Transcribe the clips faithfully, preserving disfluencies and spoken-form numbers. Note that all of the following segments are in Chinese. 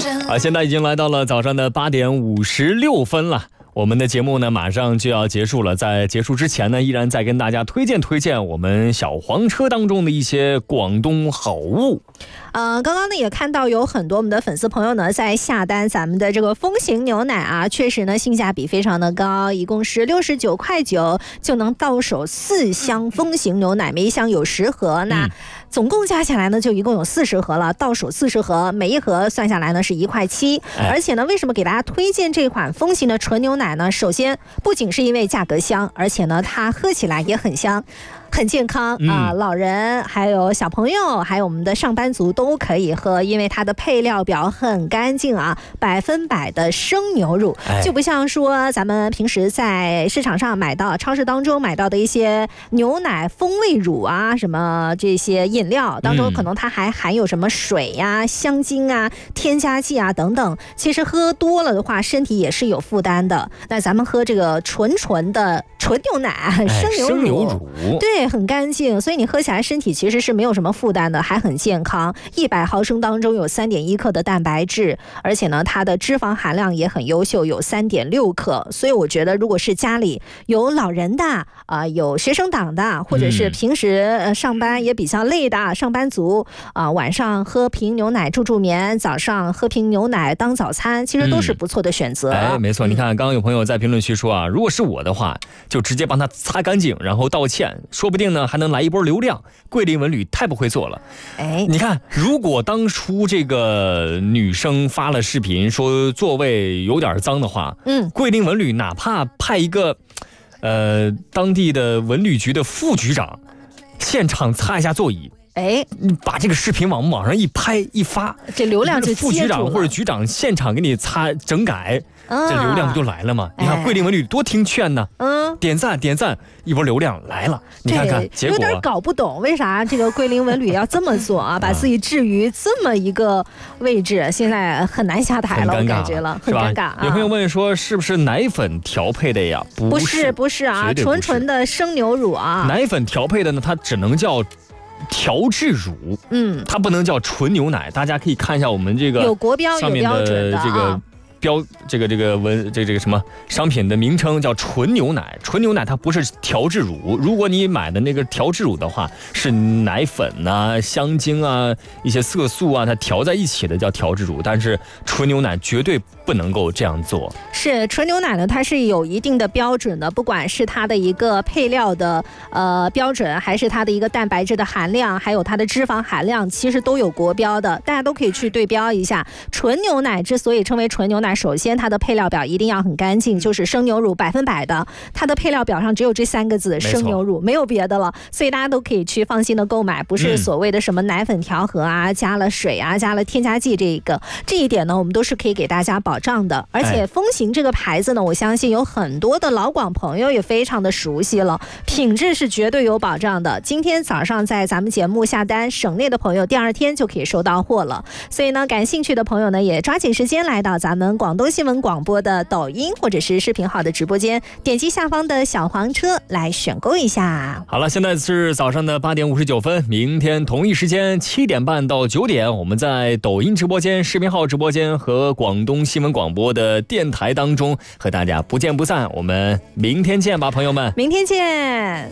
好，现在已经来到了早上的八点五十六分了。我们的节目呢马上就要结束了，在结束之前呢，依然再跟大家推荐推荐我们小黄车当中的一些广东好物。 呃，刚刚呢也看到有很多我们的粉丝朋友呢在下单咱们的这个风行牛奶啊，确实呢性价比非常的高，一共是六十九块九就能到手四箱风行牛奶，每一箱有十盒，那总共加起来呢就一共有四十盒了，到手四十盒，每一盒算下来呢是一块七。而且呢，为什么给大家推荐这款风行的纯牛奶呢？首先，不仅是因为价格香，而且呢它喝起来也很香。很健康啊、呃，老人还有小朋友还有我们的上班族都可以喝，因为它的配料表很干净啊，百分百的生牛乳，就不像说咱们平时在市场上买到超市当中买到的一些牛奶风味乳啊，什么这些饮料当中可能它还含有什么水呀、啊、香精啊、添加剂啊等等，其实喝多了的话身体也是有负担的。那咱们喝这个纯纯的纯牛奶生牛乳，生牛乳对，很干净，所以你喝起来身体其实是没有什么负担的，还很健康。一百毫升当中有 三点一 克的蛋白质，而且呢它的脂肪含量也很优秀，有 三点六 克。所以我觉得如果是家里有老人的啊、呃，有学生党的，或者是平时、呃、上班也比较累的上班族啊、呃，晚上喝瓶牛奶助助眠，早上喝瓶牛奶当早餐，其实都是不错的选择。 嗯、哎，没错，你看刚刚有朋友在评论区说啊，如果是我的话就直接帮他擦干净然后道歉，说不定呢还能来一波流量。桂林文旅太不会做了。哎，你看如果当初这个女生发了视频说座位有点脏的话，嗯，桂林文旅哪怕派一个呃当地的文旅局的副局长现场擦一下座椅，哎，你把这个视频往网上一拍一发， 这流量就接住了。 副局长或者局长现场给你擦整改，啊、这流量不就来了吗？你看桂林文旅多听劝呢，嗯，点赞点赞，一波流量来了。你看看结果， 有点搞不懂为啥这个桂林文旅要这么做啊，把自己置于这么一个位置，现在很难下台了，我感觉了，很尴尬、啊。 有朋友问说，是不是奶粉调配的呀？ 不是，不是啊，纯纯的生牛乳啊。 奶粉调配的呢，它只能叫调制乳，嗯，它不能叫纯牛奶。大家可以看一下我们这个有国标有标准的这个标这个这个文这个这个什么商品的名称叫纯牛奶。纯牛奶它不是调制乳，如果你买的那个调制乳的话，是奶粉啊、香精啊、一些色素啊，它调在一起的叫调制乳。但是纯牛奶绝对不能够这样做。 是纯牛奶呢，它是有一定的标准的，不管是它的一个配料的呃标准，还是它的一个蛋白质的含量，还有它的脂肪含量，其实都有国标的，大家都可以去对标一下。纯牛奶之所以称为纯牛奶，首先它的配料表一定要很干净，就是生牛乳百分百的，它的配料表上只有这三个字生牛乳，没有别的了，所以大家都可以去放心的购买，不是所谓的什么奶粉调和啊、嗯、加了水啊、加了添加剂，这个这一点呢我们都是可以给大家保障的。而且风行这个牌子呢，我相信有很多的老广朋友也非常的熟悉了，品质是绝对有保障的。今天早上在咱们节目下单，省内的朋友第二天就可以收到货了。所以呢，感兴趣的朋友呢，也抓紧时间来到咱们广东新闻广播的抖音或者是视频号的直播间，点击下方的小黄车来选购一下。 好了，现在是早上的八点五十九分，明天同一时间七点半到九点，我们在抖音直播间、视频号直播间和广东新闻广播的电台当中和大家不见不散。我们明天见吧，朋友们， 明天见。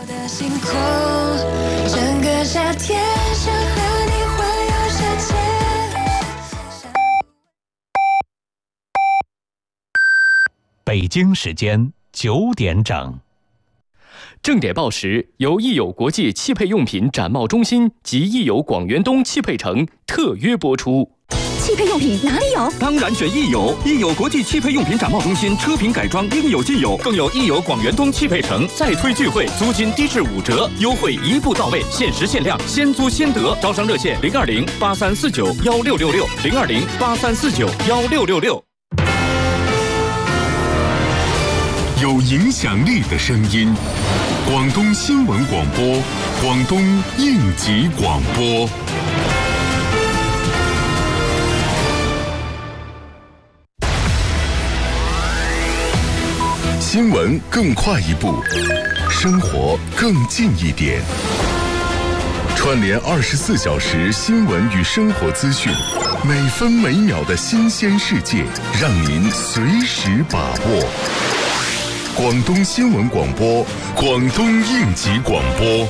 整个夏天想和你环游世界。 北京时间九点整， 正点报时由益友国际汽配用品展贸中心及益友广元东汽配城特约播出。 汽配用品哪里有？ 当然选益友，益友国际汽配用品展贸中心，车品改装应有尽有，更有益友广元东汽配城再推聚会，租金低至五折，优惠一步到位，限时限量，先租先得。招商热线零二零八三四九幺六六六零二零八三四九幺六六六。 有影响力的声音，广东新闻广播，广东应急广播。新闻更快一步，生活更近一点。 串联二十四小时新闻与生活资讯，每分每秒的新鲜世界，让您随时把握。广东新闻广播，广东应急广播。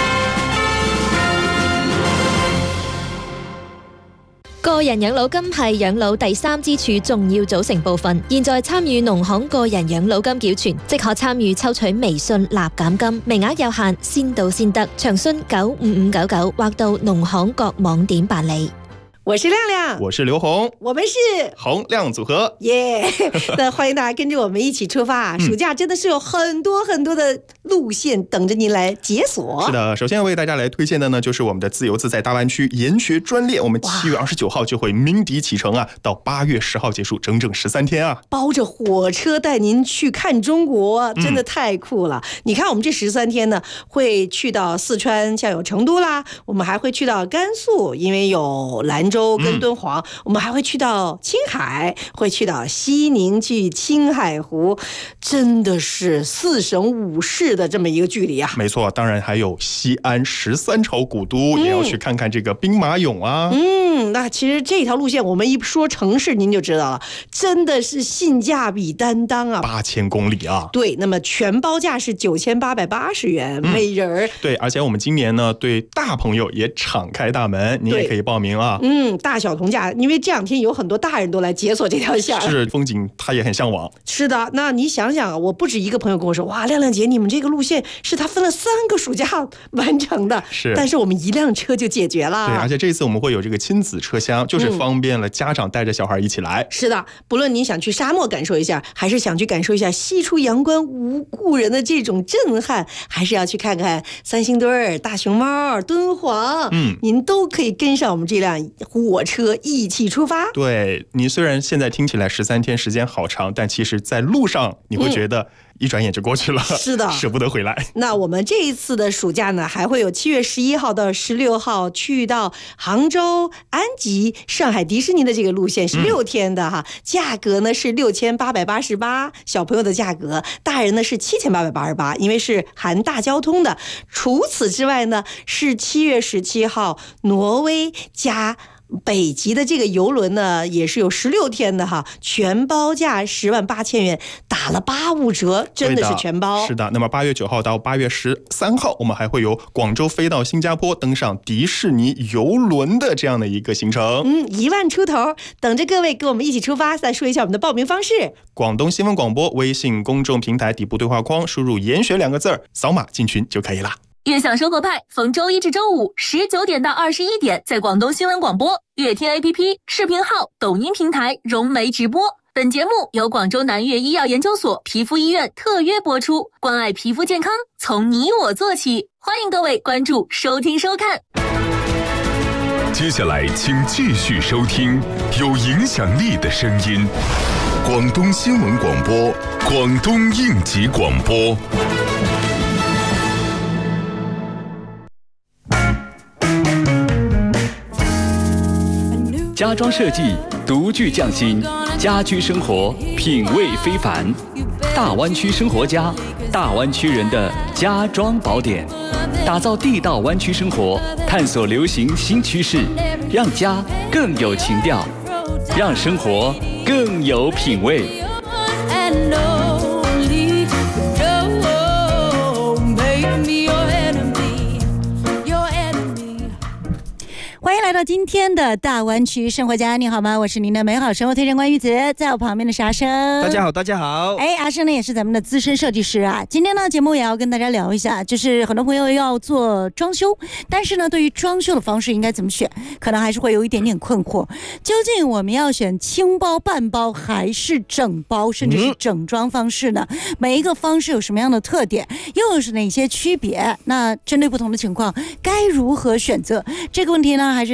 個人養老金係養老第三支柱重要組成部分。現在參與農行個人養老金繳存，即可參與抽取微信立減金，名額有限，先到先得。詳詢九五五九九或到農行各網點辦理。 我是亮亮， 我是刘红， 我们是红亮组合， 耶、yeah ！那欢迎大家跟着我们一起出发、嗯、暑假真的是有很多很多的路线等着您来解锁。 是的，首先要为大家来推荐的呢，就是我们的自由自在大湾区研学专列，我们七月二十九号就会鸣笛启程啊，到八月十号结束，整整十三天啊！ 包着火车带您去看中国，真的太酷了！嗯、你看我们这十三天呢，会去到四川，像有成都啦，我们还会去到甘肃，因为有兰州跟敦煌、嗯、我们还会去到青海，会去到西宁，去青海湖，真的是四省五市的这么一个距离啊！ 没错，当然还有西安十三朝古都、嗯、也要去看看这个兵马俑啊。 嗯，那其实这条路线我们一说城市您就知道了，真的是性价比担当啊， 八千公里啊！ 对，那么全包价是九千八百八十元、嗯、每人。 对，而且我们今年呢，对大朋友也敞开大门，你也可以报名啊。 嗯，大小同价，因为这两天有很多大人都来解锁这条线， 是风景他也很向往。 是的，那你想想，我不止一个朋友跟我说，哇，亮亮姐，你们这个路线是他分了三个暑假完成的， 是， 但是我们一辆车就解决了。 对，而且这次我们会有这个亲子车厢，就是方便了家长带着小孩一起来。 嗯、是的，不论您想去沙漠感受一下，还是想去感受一下西出阳关无故人的这种震撼，还是要去看看三星堆、大熊猫、敦煌，嗯，您都可以跟上我们这辆火车一起出发。 对，你虽然现在听起来十三天时间好长，但其实在路上你会觉得一转眼就过去了。 嗯、是的， 舍不得回来。 那我们这一次的暑假呢，还会有七月十一号到十六号去到杭州、安吉、上海迪士尼的这个路线，是六天的哈，嗯、价格呢是六千八百八十八，小朋友的价格，大人呢是七千八百八十八，因为是含大交通的。除此之外呢，是七月十七号挪威加北极的这个游轮呢，也是有十六天的哈，全包价十万八千元，打了八五折，真的是全包。 是的，那么八月九号到八月十三号，我们还会由广州飞到新加坡，登上迪士尼游轮的这样的一个行程。 嗯，一万出头，等着各位跟我们一起出发。再说一下我们的报名方式： 广东新闻广播微信公众平台底部对话框输入“研学”两个字，扫码进群就可以了。 悦享生活派逢周一至周五十九点到二十一点在广东新闻广播、悦听 A P P、视频号、抖音平台融媒直播。本节目由广州南粤医药研究所皮肤医院特约播出，关爱皮肤健康，从你我做起。欢迎各位关注、收听、收看。 接下来请继续收听有影响力的声音，广东新闻广播，广东应急广播。 家装设计独具匠心，家居生活品味非凡。大湾区生活家，大湾区人的家装宝典，打造地道湾区生活，探索流行新趋势，让家更有情调，让生活更有品味。 欢迎来到今天的大湾区生活家，你好吗？我是您的美好生活推荐官玉子，在我旁边的是阿生。 大家好，大家好。 哎，阿生呢也是咱们的资深设计师啊。今天呢节目也要跟大家聊一下，就是很多朋友要做装修，但是呢对于装修的方式应该怎么选，可能还是会有一点点困惑。究竟我们要选轻包、半包还是整包，甚至是整装方式呢？嗯、每一个方式有什么样的特点，又是哪些区别？那针对不同的情况，该如何选择？这个问题呢，还是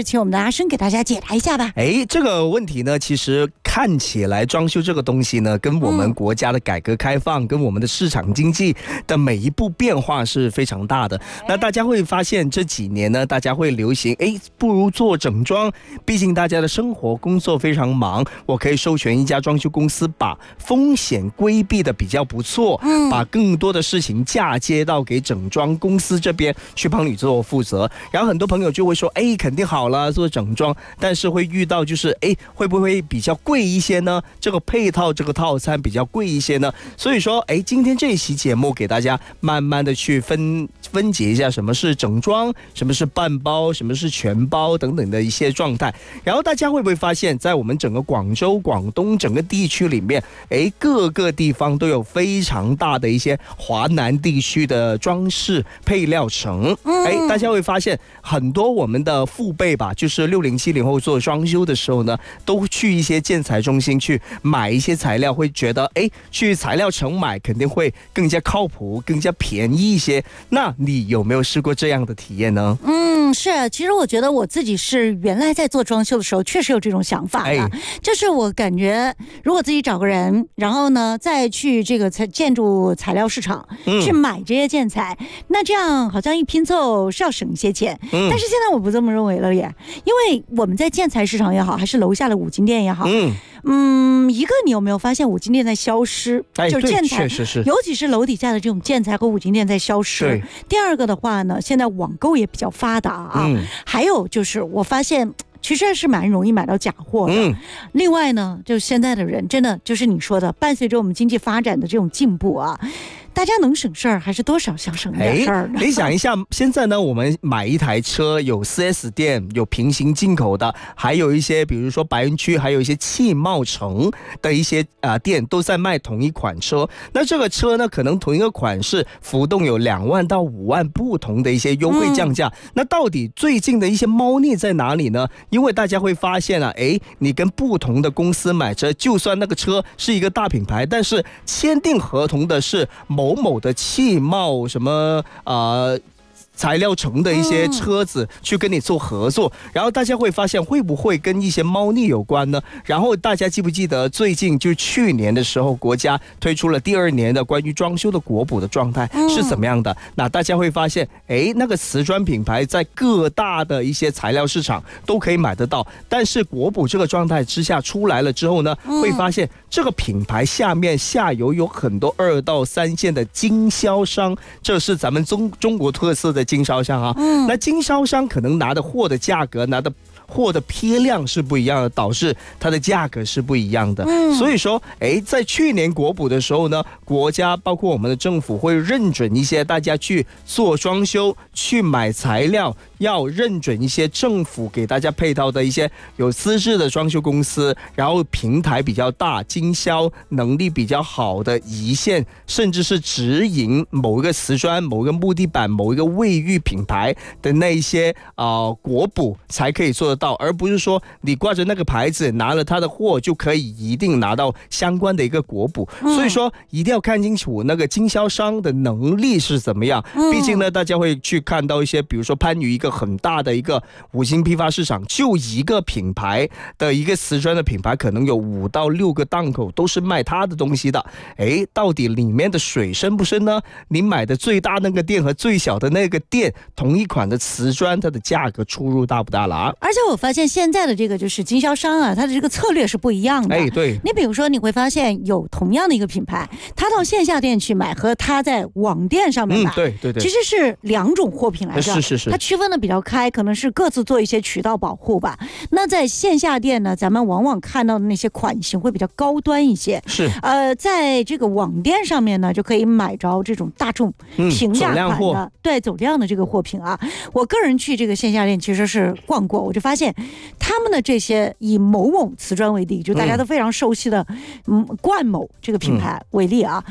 请我们的阿生给大家解答一下吧。 哎，这个问题呢，其实看起来装修这个东西呢，跟我们国家的改革开放、嗯、跟我们的市场经济的每一步变化是非常大的。那大家会发现这几年呢，大家会流行，哎，不如做整装，毕竟大家的生活工作非常忙，我可以授权一家装修公司，把风险规避的比较不错，嗯，把更多的事情嫁接到给整装公司这边去帮你做负责。然后很多朋友就会说，哎，肯定好了做整装，但是会遇到就是，哎，会不会比较贵一些呢？这个配套这个套餐比较贵一些呢？所以说，哎，今天这一期节目给大家慢慢的去分分解一下什么是整装，什么是半包，什么是全包等等的一些状态。然后大家会不会发现，在我们整个广州、广东整个地区里面，哎，各个地方都有非常大的一些华南地区的装饰配料城。哎，大家会发现很多我们的父辈吧，就是六零七零后做装修的时候呢，都去一些建材中心去买一些材料，会觉得哎，去材料城买肯定会更加靠谱、更加便宜一些。那你有没有试过这样的体验呢？ 嗯，是。其实我觉得我自己是原来在做装修的时候，确实有这种想法的。哎，就是我感觉，如果自己找个人，然后呢，再去这个建筑材料市场、嗯、去买这些建材，那这样好像一拼凑是要省一些钱。嗯、但是现在我不这么认为了耶，因为我们在建材市场也好，还是楼下的五金店也好，嗯。嗯，一个你有没有发现五金店在消失？ 哎， 就是建材， 确实是， 尤其是楼底下的这种建材和五金店在消失。 对。 第二个的话呢，现在网购也比较发达啊。嗯。还有就是我发现，其实是蛮容易买到假货的。嗯。另外呢，就现在的人真的就是你说的，伴随着我们经济发展的这种进步啊。大家能省事儿，还是多少想省点事儿呢？ 你想一下，现在呢，我们买一台车有 四 S 店，有平行进口的，还有一些比如说白云区，还有一些汽贸城的一些啊、呃、店都在卖同一款车。那这个车呢，可能同一个款式浮动有两万到五万不同的一些优惠降价。嗯、那到底最近的一些猫腻在哪里呢？因为大家会发现啊，哎，你跟不同的公司买车，就算那个车是一个大品牌，但是签订合同的是某某某的汽贸什么啊、呃材料城的一些车子去跟你做合作，嗯、然后大家会发现会不会跟一些猫腻有关呢？然后大家记不记得最近就去年的时候，国家推出了第二年的关于装修的国补的状态是怎么样的？嗯、那大家会发现，哎，那个瓷砖品牌在各大的一些材料市场都可以买得到，但是国补这个状态之下出来了之后呢，嗯、会发现这个品牌下面下游有很多二到三线的经销商，这是咱们中中国特色的经销商啊，嗯、那经销商可能拿的货的价格、拿的货的批量是不一样的，导致它的价格是不一样的。嗯、所以说，哎，在去年国补的时候呢，国家包括我们的政府会认准一些大家去做装修、去买材料，要认准一些政府给大家配套的一些有资质的装修公司，然后平台比较大、经销能力比较好的一线，甚至是直营某一个瓷砖、某一个木地板、某一个卫浴品牌的那一些啊、呃、国补才可以做得到，而不是说你挂着那个牌子拿了他的货就可以一定拿到相关的一个国补。嗯、所以说一定要看清楚那个经销商的能力是怎么样。嗯、毕竟呢，大家会去看到一些，比如说番禺一个很大的一个五金批发市场，就一个品牌的一个瓷砖的品牌，可能有五到六个档口都是卖他的东西的。哎，到底里面的水深不深呢？你买的最大那个店和最小的那个店，同一款的瓷砖，它的价格出入大不大了啊？ 而且我发现现在的这个就是经销商啊，它的这个策略是不一样的。 哎，对， 你比如说你会发现有同样的一个品牌，他到线下店去买和他在网店上面买， 嗯、对对对， 其实是两种货品来着。 是是是， 它区分的比较开，可能是各自做一些渠道保护吧。那在线下店呢，咱们往往看到的那些款型会比较高端一些。 是， 呃，在这个网店上面呢，就可以买着这种大众平价款的，嗯、对，走量的这个货品啊。我个人去这个线下店其实是逛过，我就发现他们的这些以某某瓷砖为例，就大家都非常熟悉的嗯冠某这个品牌为例啊。